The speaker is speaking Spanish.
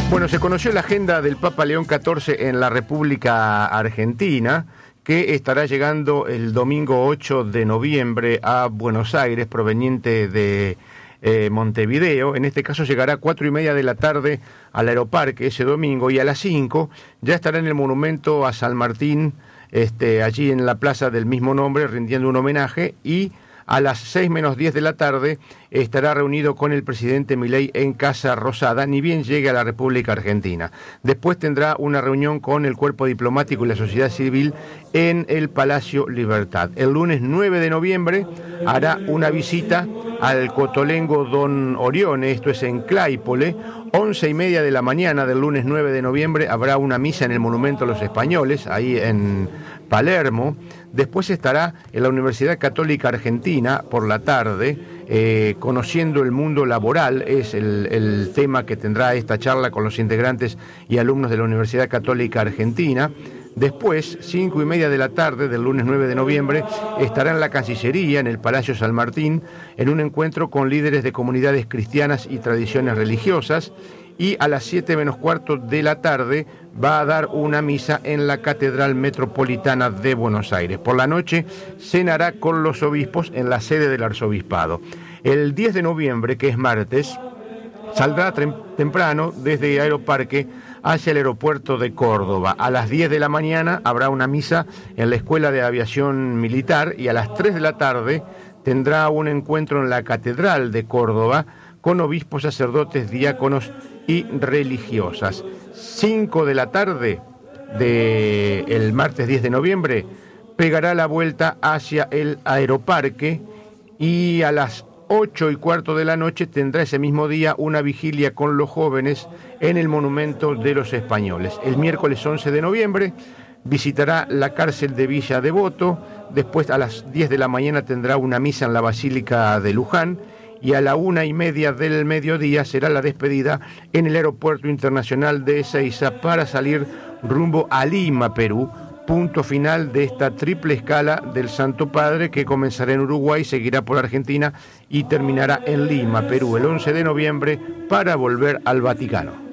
Bueno, se conoció la agenda del Papa León XIV en la República Argentina, que estará llegando el domingo 8 de noviembre a Buenos Aires, proveniente de Montevideo. En este caso llegará a 4:30 de la tarde al Aeroparque ese domingo, y a las 5 ya estará en el monumento a San Martín, allí en la plaza del mismo nombre, rindiendo un homenaje, y a las 6 menos 10 de la tarde estará reunido con el presidente Milei en Casa Rosada, ni bien llegue a la República Argentina. Después tendrá una reunión con el cuerpo diplomático y la sociedad civil en el Palacio Libertad. El lunes 9 de noviembre hará una visita al Cotolengo Don Orione, esto es en Claypole. 11:30 de la mañana del lunes 9 de noviembre habrá una misa en el Monumento a los Españoles, ahí en Palermo. Después estará en la Universidad Católica Argentina por la tarde, conociendo el mundo laboral, es el tema que tendrá esta charla con los integrantes y alumnos de la Universidad Católica Argentina. Después, 5:30 de la tarde del lunes 9 de noviembre, estará en la Cancillería, en el Palacio San Martín, en un encuentro con líderes de comunidades cristianas y tradiciones religiosas. Y a las 7 menos cuarto de la tarde va a dar una misa en la Catedral Metropolitana de Buenos Aires. Por la noche cenará con los obispos en la sede del arzobispado. El 10 de noviembre, que es martes, saldrá temprano desde Aeroparque hacia el aeropuerto de Córdoba. A las 10 de la mañana habrá una misa en la Escuela de Aviación Militar, y a las 3 de la tarde tendrá un encuentro en la Catedral de Córdoba con obispos, sacerdotes, diáconos y religiosas. 5 de la tarde del martes 10 de noviembre pegará la vuelta hacia el Aeroparque, y a las 8:15 de la noche tendrá ese mismo día una vigilia con los jóvenes en el Monumento de los Españoles. El miércoles 11 de noviembre visitará la cárcel de Villa Devoto. Después, a las 10 de la mañana tendrá una misa en la Basílica de Luján, y a la 1:30 del mediodía será la despedida en el Aeropuerto Internacional de Ezeiza para salir rumbo a Lima, Perú, punto final de esta triple escala del Santo Padre, que comenzará en Uruguay, seguirá por Argentina y terminará en Lima, Perú, el 11 de noviembre, para volver al Vaticano.